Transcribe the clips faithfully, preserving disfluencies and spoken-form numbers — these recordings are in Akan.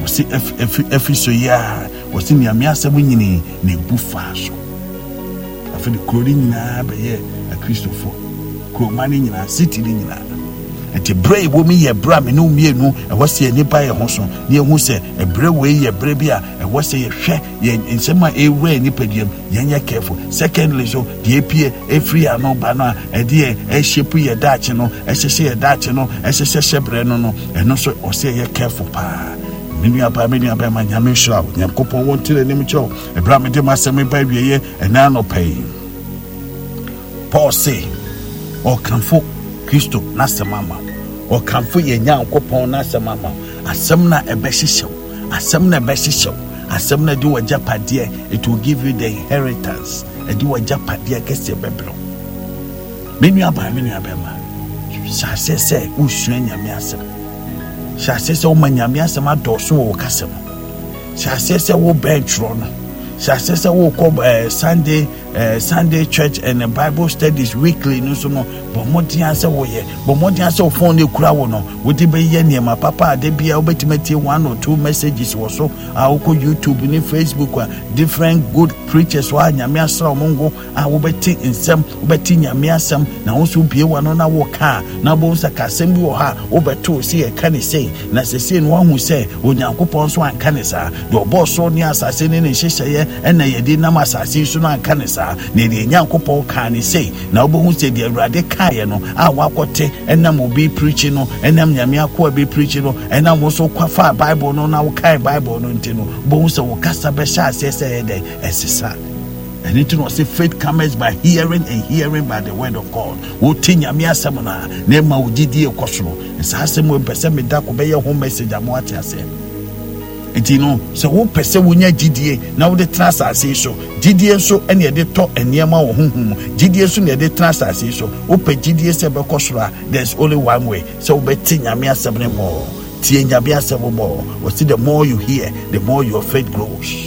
wɔsi efi efi so ya wɔsi nyame asɛm nyini na ebu fa so afi de kuro nyina bɛyɛ akristofo kuro mane nyina city nyina enti brave wo mi yɛ bra me no mienu ɛwɔ sɛ nipa yɛ ho so ne ehu sɛ ɛbrɛ wei yɛ brɛ bi a ɛwɔ sɛ yɛ hwɛ yɛ nsɛm a ɛwura nipa diam yɛn yɛ careful. Secondly so die pie efiri ano ba no a ɛde ɛhyepu yɛ daakye no ɛhyehyɛ yɛ daakye no ɛhyehyɛ hyɛbrɛ no no ɛno so ɔsɛ yɛ careful pa menu aba menu aba ma nyame hwira wo nyakopɔn won tire nim kyɛw ɛbra me de masɛm ba wieye ɛna no pɛi Paul say ɔkamfo Kristo na semama o kamfo ye nyankopon na semama asem na ebehyehyɛw asem na ebehyehyɛw asem na de wajapade it will give you the inheritance e de wajapade kese bebro menu aba menu aba ma shase se usua nyame asem shase se o manyame asem adoso wo kasem shase se wo benchro no shase se wo ko Sunday Uh, Sunday church and uh, Bible studies weekly no so no but modern say wo ye but modern say phone dey kura wo no wo dey be ye niam papa de bia obetimati one or two messages wo so a wo ko YouTube ni Facebook uh, different good preachers wa nyame asra omongo a wo beti nsem wo beti nyame asem na wo so bie wa no na wo ka na bo nsa ka asem bi wo ha wo beto si e ka ne sei na sese no hu sei onyankopɔn so anka ne sa de obo so ni asase ne ne hyehyeye e na ye di nam asase so no anka ne sa ne ne nyankopɔn ka ne sei na obo hu sei de awurade kae no a wakote enam obi preach no enam nyame akɔ be preach no enam wo so kwafa Bible no na wo kae Bible no ntino bo hu sei wo kasa be sha asese de esisa. And it was say faith comes by hearing and hearing by the word of God. Wo tinya mi asem na na ma ugidi ekosoro. Esa asem wo pese me da ko be ye home message amo ate asem. Enti no so wo pese wo nya gidie na wo de transase so. Gidie so ene de to eniema wo honhum. Gidie so ne de transase so. Wo pe gidie se be kosoro. There's only one way. So wo be tinya mi asem ne mo. Tinya mi asem mo. Wo see the more you hear, the more your faith grows.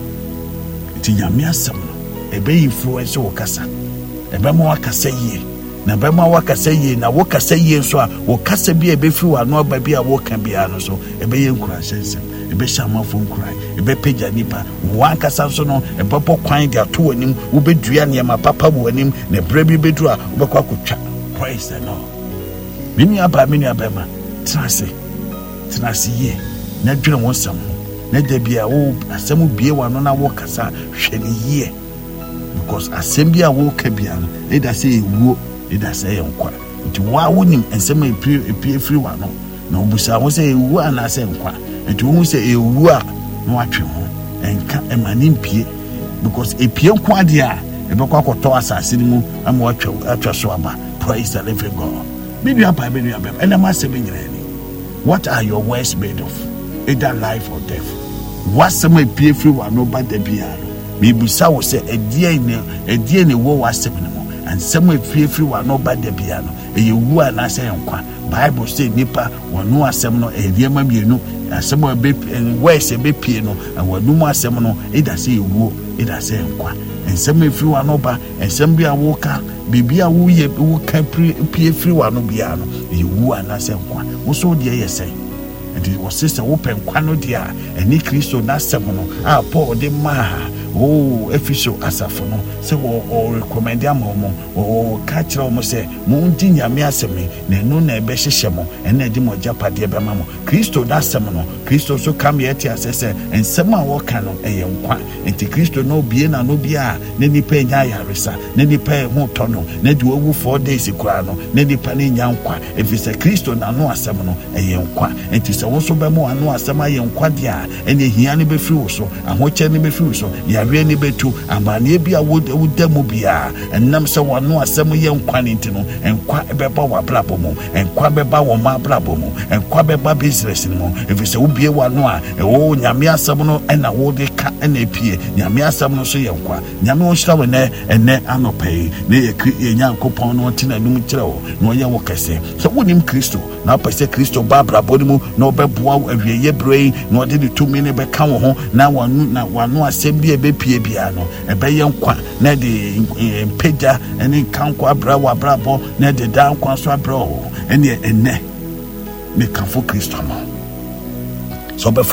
Tinya mi asem ebe influence wo kasa ebe ma wakasa yie na ebe ma wakasa yie na wo kasa yie so a wo kasa bi ebe fi wa no ba bi a wo kan bia no so ebe ye nkura hyensem ebe shama fo nkura ebe peja nipa wo kasa so no ebe pɔ kwan de ato anim wo bedua ne ma papa wo anim na bra bi bedu a wo bekwa kotwa. Praise the Lord. Mini aba mini aba ma trase trase yie na dwene wo sam na da bia wo asem bie wa no na wo kasa hwɛ ne yie because assembly wo ka bia no e da say ewuo e da say nkwa nti wa wonim ensem epie epie free wa no na obusa wo say ewuo ana say nkwa nti wo say ewuo a no atwe ho enka emani mpie because epie nkwa de a e be kwa kɔtɔ asase ni mu ama atwa atwa so aba. Praise the living God. Maybe apa maybe apa and am say nyina ni what are your words made of, either life or death? What some epie free wa no ba da bia no bibusa wo se edie ne edie ne wo wasem ne mo ansem afiefi wa no ba da bia no eyewu ana se nkwa. Bible say nipa wonu asem no edie ma mienu asem abe we se be pie no wonu mu asem no ida se ewu ida se nkwa ensem afiri wa no ba ensem bia wo ka bibia wo ye wo ka pie firi wa no bia no eyewu ana se nkwa wo so de ye se and was sister open kwano dia eni Kristo na asem no a Paul de ma oh official asafo no se wo o recommend am mo o ka kire mo se mo ndi nyame asemi na no na ebe hyehye mo ena di mo japade be ma mo Kristo da asem no Kristo so kam yeti asese ensem a wo ka no eye nkwa enti Kristo no bie na no bia na nipa nya yaresa na nipa ho to no na di owu four days kura no na nipa na nya nkwa efise Kristo na no asem no eye nkwa enti se wo so be mo ano asem aye nkwa dia ene hia ne be firi wo so ahoche ne be firi so yare ne betu amane bia wo damu bia enam se wano asem ye nkwa ne ntino enkwa beba wa blabo mo enkwa beba wo ma blabo mo enkwa beba business ni mo efise wo bie wano a ewo nyame asem no ena wo de ka ena epie nyame asem no so ye nkwa nyame wo hira we ne ene anopai ne ye nyankopon no tina num kire wo no ye wo kese so wonim Kristo na pese Kristo ba blabo ni mu na obeboa awieye brei na ode de tumi ne be ka wo ho na wanu na wano asem bia be pie bia no ebe ye nkwa na de mpeda ene kanko abra wa brabo na de dan kwa so abra ho ene ene me kanfo Kristo no so be